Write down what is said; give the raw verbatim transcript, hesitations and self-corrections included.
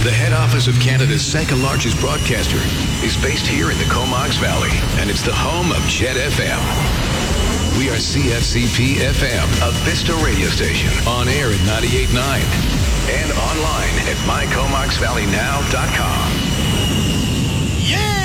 The head office of Canada's second largest broadcaster is based here in the Comox Valley, and it's the home of Jet F M. We are C F C P F M, a Vista radio station, on air at ninety-eight point nine and online at my comox valley now dot com. Yeah!